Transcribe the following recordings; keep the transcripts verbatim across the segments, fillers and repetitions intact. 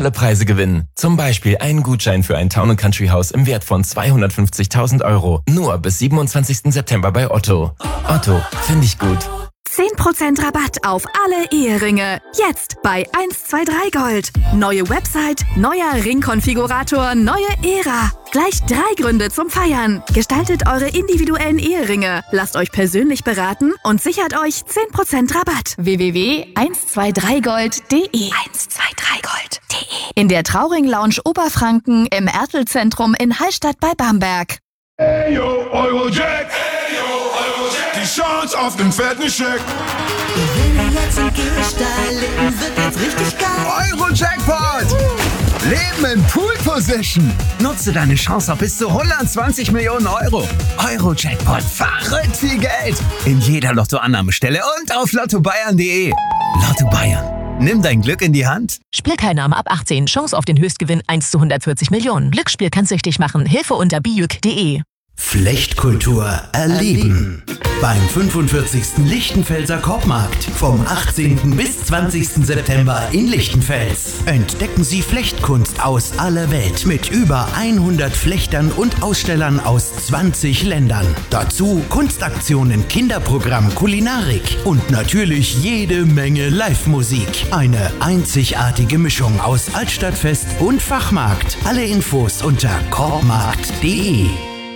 tolle Preise gewinnen. Zum Beispiel einen Gutschein für ein Town and Country Haus im Wert von zweihundertfünfzigtausend Euro. Nur bis siebenundzwanzigsten September bei Otto. Otto, finde ich gut. zehn Prozent Rabatt auf alle Eheringe. Jetzt bei eins zwei drei Gold. Neue Website, neuer Ringkonfigurator, neue Ära. Gleich drei Gründe zum Feiern. Gestaltet eure individuellen Eheringe. Lasst euch persönlich beraten und sichert euch zehn Prozent Rabatt. w w w punkt eins zwei drei gold punkt de eins zwei drei gold punkt de In der Trauring Lounge Oberfranken im Ertel-Zentrum in Hallstatt bei Bamberg. Hey yo, Eurojack! Hey yo, Eurojack! Die Chance auf den fetten Scheck! Gewinne jetzt im Gehsteig, Leben wird jetzt richtig geil. Euro-Jackpot! Leben in Pool-Position! Nutze deine Chance auf bis zu hundertzwanzig Millionen Euro. Euro-Jackpot, verrückt viel Geld! In jeder Lottoannahmestelle und auf lotto bayern punkt de. Lotto Bayern. Nimm dein Glück in die Hand. Spielteilnahme ab achtzehn. Chance auf den Höchstgewinn eins zu hundertvierzig Millionen. Glücksspiel kann süchtig machen. Hilfe unter bijuk punkt de. Flechtkultur erleben. Beim fünfundvierzigsten Lichtenfelser Korbmarkt vom achtzehnten bis zwanzigsten September in Lichtenfels. Entdecken Sie Flechtkunst aus aller Welt mit über hundert Flechtern und Ausstellern aus zwanzig Ländern. Dazu Kunstaktionen, Kinderprogramm, Kulinarik und natürlich jede Menge Live-Musik. Eine einzigartige Mischung aus Altstadtfest und Fachmarkt. Alle Infos unter korbmarkt punkt de.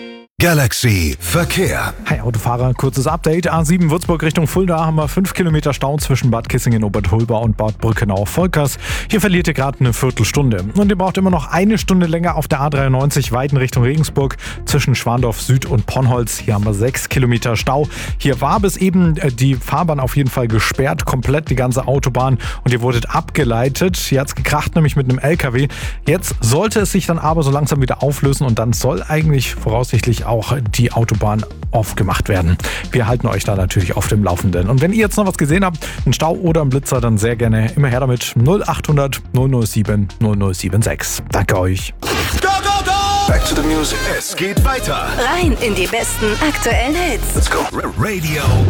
Galaxy Verkehr. Hi Autofahrer, kurzes Update. A sieben Würzburg Richtung Fulda haben wir fünf Kilometer Stau zwischen Bad Kissingen, Obertolba und Bad Brückenau-Volkers. Hier verliert ihr gerade eine Viertelstunde. Und ihr braucht immer noch eine Stunde länger auf der A dreiundneunzig Weiden Richtung Regensburg zwischen Schwandorf Süd und Ponnholz. Hier haben wir sechs Kilometer Stau. Hier war bis eben die Fahrbahn auf jeden Fall gesperrt, komplett die ganze Autobahn. Und ihr wurdet abgeleitet. Hier hat es gekracht, nämlich mit einem L K W. Jetzt sollte es sich dann aber so langsam wieder auflösen und dann soll eigentlich voraussichtlich auch auch die Autobahn aufgemacht werden. Wir halten euch da natürlich auf dem Laufenden. Und wenn ihr jetzt noch was gesehen habt, einen Stau oder einen Blitzer, dann sehr gerne immer her damit. null achthundert null null sieben null null sieben sechs. Danke euch. Go, go, go! Back to the music. Es geht weiter. Rein in die besten aktuellen Hits. Let's go. Radio